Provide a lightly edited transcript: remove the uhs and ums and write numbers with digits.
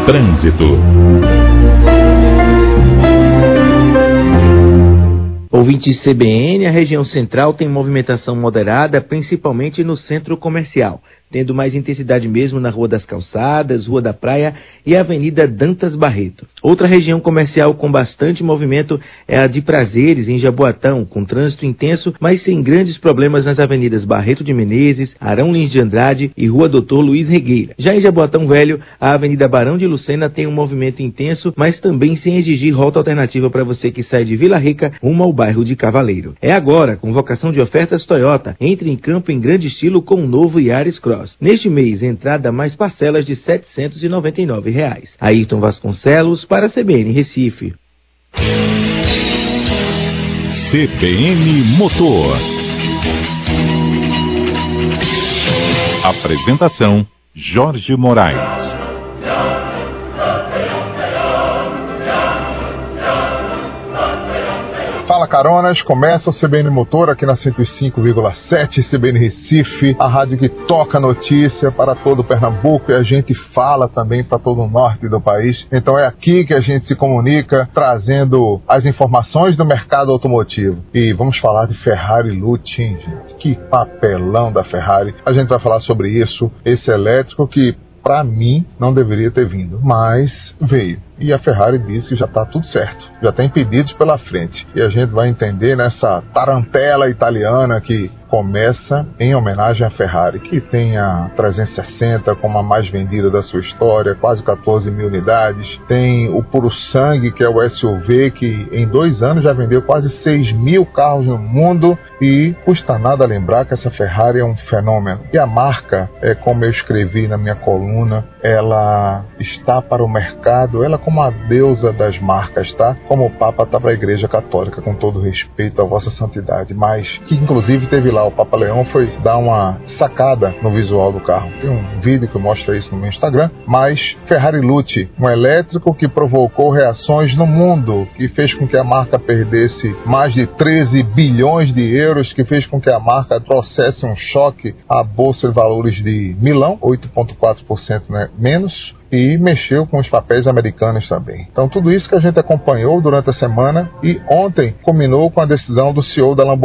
Trânsito. Ouvintes CBN, a região central tem movimentação moderada, principalmente no centro comercial, tendo mais intensidade mesmo na Rua das Calçadas, Rua da Praia e Avenida Dantas Barreto. Outra região comercial com bastante movimento é a de Prazeres, em Jaboatão, com trânsito intenso, mas sem grandes problemas nas avenidas Barreto de Menezes, Arão Lins de Andrade e Rua Doutor Luiz Regueira. Já em Jaboatão Velho, a Avenida Barão de Lucena tem um movimento intenso, mas também sem exigir rota alternativa para você que sai de Vila Rica rumo ao bairro de Cavaleiro. É agora, convocação de ofertas Toyota. Entre em campo em grande estilo com o novo Yaris Cross. Neste mês, entrada mais parcelas de R$ 799. Ayrton Vasconcelos para a CBN Recife. CBN Motor. Apresentação: Jorge Moraes. Fala Caronas, começa o CBN Motor aqui na 105,7 CBN Recife, a rádio que toca notícia para todo o Pernambuco e a gente fala também para todo o norte do país. Então é aqui que a gente se comunica, trazendo as informações do mercado automotivo. E vamos falar de Ferrari Lute, hein, gente? Que papelão da Ferrari. A gente vai falar sobre isso, esse elétrico que para mim não deveria ter vindo, mas veio. E a Ferrari diz que já está tudo certo, já tem pedidos pela frente. E a gente vai entender nessa tarantela italiana que começa em homenagem à Ferrari, que tem a 360 como a mais vendida da sua história, quase 14 mil unidades. Tem o Puro Sangue, que é o SUV, que em 2 anos já vendeu quase 6 mil carros no mundo. E custa nada lembrar que essa Ferrari é um fenômeno. E a marca, como eu escrevi na minha coluna, ela está para o mercado, ela como a deusa das marcas, tá? Como o Papa está para a Igreja Católica, com todo respeito à vossa santidade, mas que inclusive teve lá, o Papa Leão foi dar uma sacada no visual do carro. Tem um vídeo que mostra isso no meu Instagram, mas Ferrari Lute, um elétrico que provocou reações no mundo, que fez com que a marca perdesse mais de 13 bilhões de euros, que fez com que a marca trouxesse um choque à Bolsa de Valores de Milão, 8,4% menos, e mexeu com os papéis americanos também. Então tudo isso que a gente acompanhou durante a semana e ontem culminou com a decisão do CEO da Lamborghini